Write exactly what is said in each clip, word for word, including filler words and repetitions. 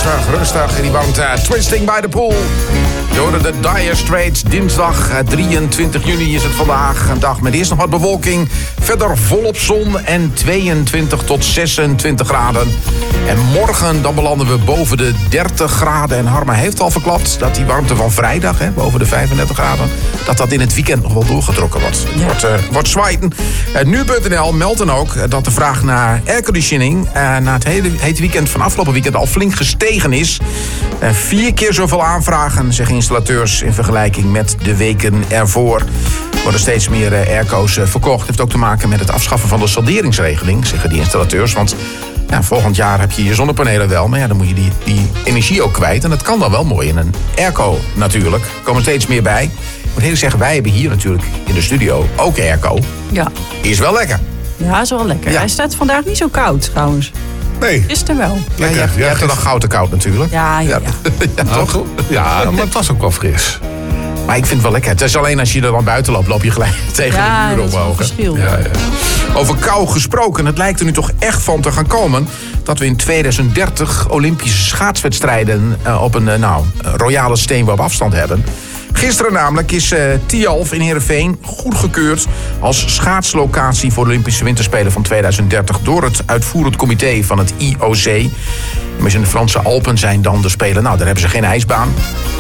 Rustig, rustig in die warmte. Twisting by the pool. Je hoorde de Dire Straits. Dinsdag drieëntwintig juni is het vandaag. Een dag met eerst nog wat bewolking. Verder volop zon en tweeëntwintig tot zesentwintig graden. En morgen dan belanden we boven de dertig graden. En Harma heeft al verklapt dat die warmte van vrijdag, hè, boven de vijfendertig graden... dat dat in het weekend nog wel doorgetrokken wordt. Ja. Wordt, uh, wordt zwaaien. Uh, Nu punt n l meldt dan ook dat de vraag naar airconditioning... Uh, na het hele, hete weekend van afgelopen weekend al flink gestegen is. Uh, vier keer zoveel aanvragen, zeggen installateurs... in vergelijking met de weken ervoor. Er worden steeds meer uh, airco's uh, verkocht. Heeft ook te maken met het afschaffen van de salderingsregeling, zeggen die installateurs. Want ja, volgend jaar heb je je zonnepanelen wel, maar ja, dan moet je die, die energie ook kwijt. En dat kan dan wel mooi in een airco natuurlijk. Er komen steeds meer bij. Ik moet eerlijk zeggen, wij hebben hier natuurlijk in de studio ook airco. Ja. Is wel lekker. Ja, is wel lekker. Ja. Hij staat vandaag niet zo koud trouwens. Nee. Is er wel. Ja, je, hebt- je hebt er nog goud te koud natuurlijk. Ja, ja, ja. Ja, toch? Ja, maar het was ook wel fris. Maar ik vind het wel lekker. Het is alleen als je er dan buiten loopt, loop je gelijk tegen Ja, de dat muur is wel een omhoog. hè. verschil. Ja, ja. Over kou gesproken, het lijkt er nu toch echt van te gaan komen... dat we in tweeduizend dertig Olympische schaatswedstrijden... Uh, op een uh, nou, royale steenworp afstand hebben. Gisteren namelijk is uh, Tialf in Heerenveen goedgekeurd... als schaatslocatie voor de Olympische Winterspelen van tweeduizend dertig... door het uitvoerend comité van het I O C. Immers in de Franse Alpen zijn dan de Spelen. Nou, daar hebben ze geen ijsbaan.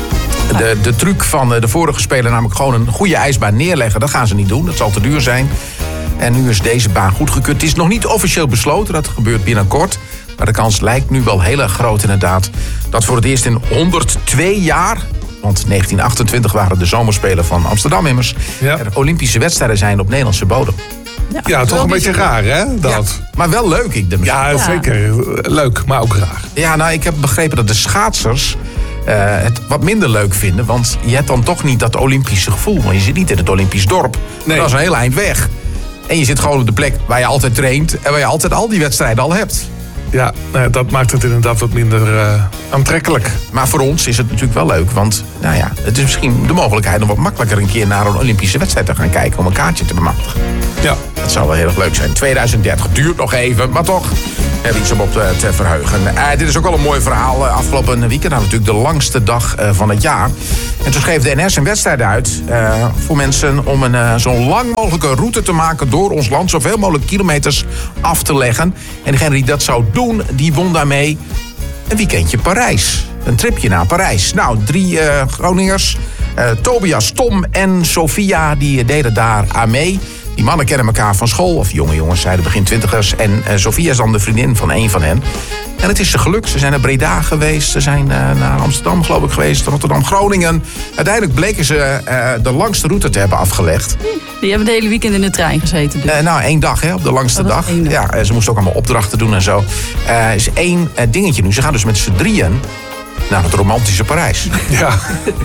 De, de truc van de vorige speler, namelijk gewoon een goede ijsbaan neerleggen... dat gaan ze niet doen, dat zal te duur zijn. En nu is deze baan goedgekeurd. Het is nog niet officieel besloten, dat gebeurt binnenkort. Maar de kans lijkt nu wel heel erg groot inderdaad... dat voor het eerst in honderdtwee jaar... want negentien achtentwintig waren de zomerspelen van Amsterdam immers... Ja. er Olympische wedstrijden zijn op Nederlandse bodem. Ja, toch een beetje raar, hè? Dat. Ja, maar wel leuk, ik denk. Ja, Ja. zeker. Leuk, maar ook raar. Ja, nou, ik heb begrepen dat de schaatsers uh, het wat minder leuk vinden. Want je hebt dan toch niet dat Olympische gevoel. Want je zit niet in het Olympisch dorp. Nee. Dat is een heel eind weg. En je zit gewoon op de plek waar je altijd traint... en waar je altijd al die wedstrijden al hebt. Ja, nou, dat maakt het inderdaad wat minder uh, aantrekkelijk. Maar voor ons is het natuurlijk wel leuk. Want nou ja, het is misschien de mogelijkheid om wat makkelijker... een keer naar een Olympische wedstrijd te gaan kijken... om een kaartje te bemachtigen. Ja. Dat zou wel heel erg leuk zijn. tweeduizend dertig duurt nog even, maar toch er iets om op te, te verheugen. Uh, dit is ook wel een mooi verhaal. Uh, afgelopen weekend hadden we natuurlijk de langste dag uh, van het jaar. En toen schreef de N S een wedstrijd uit uh, voor mensen... om een uh, zo lang mogelijke route te maken door ons land. Zoveel mogelijk kilometers af te leggen. En degene die dat zou doen, die won daarmee een weekendje Parijs. Een tripje naar Parijs. Nou, drie uh, Groningers, uh, Tobias, Tom en Sofia, die deden daar aan mee... Die mannen kennen elkaar van school, of jonge jongens, zeiden begin twintigers. En uh, Sofia is dan de vriendin van een van hen. En het is ze gelukt. Ze zijn naar Breda geweest, ze zijn uh, naar Amsterdam geloof ik geweest, Rotterdam, Groningen. Uiteindelijk bleken ze uh, de langste route te hebben afgelegd. Die hebben het hele weekend in de trein gezeten. Dus. Uh, nou, één dag, hè, op de langste Oh, dat dag. is één dag. Ja, uh, ze moesten ook allemaal opdrachten doen en zo. Uh, is één uh, dingetje nu. Ze gaan dus met z'n drieën naar het romantische Parijs. Ja.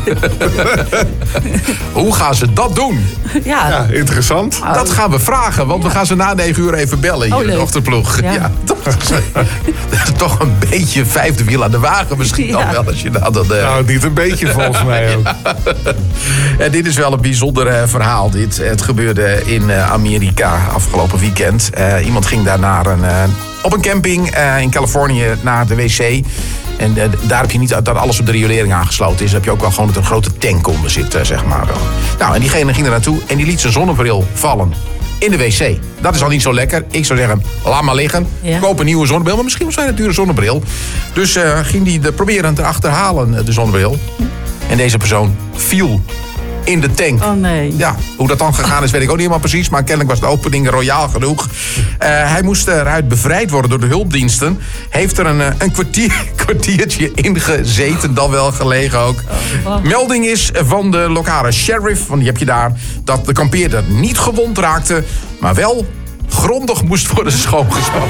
Hoe gaan ze dat doen? Ja, Ja, interessant. Dat gaan we vragen, want we gaan ze na negen uur even bellen hier Oh, in de leuk. ochtendploeg. Ja. Ja. toch, toch een beetje vijfde wiel aan de wagen misschien dan Ja. wel. Als je nou dat, uh... Nou, niet een beetje volgens mij ook. En dit is wel een bijzonder uh, verhaal. Dit. Het gebeurde in uh, Amerika afgelopen weekend. Uh, iemand ging daar naar een, uh, op een camping uh, in Californië naar de wc. En uh, daar heb je niet dat alles op de riolering aangesloten is. Dan heb je ook wel gewoon dat er een grote tank onder zit, uh, zeg maar. Nou, en diegene ging er naartoe en die liet zijn zonnebril vallen in de wc. Dat is al niet zo lekker. Ik zou zeggen, laat maar liggen. Ja. Koop een nieuwe zonnebril, maar misschien was hij een dure zonnebril. Dus uh, ging hij de, proberen te achterhalen, de zonnebril. En deze persoon viel in de tank. oh nee. Ja, hoe dat dan gegaan is, weet ik ook niet helemaal precies. Maar kennelijk was de opening royaal genoeg. Uh, hij moest eruit bevrijd worden door de hulpdiensten. Heeft er een, uh, een kwartier, kwartiertje in gezeten, dan wel gelegen ook. Oh. Melding is van de lokale sheriff, want die heb je daar... dat de kampeerder niet gewond raakte, maar wel grondig moest worden schoongespoten.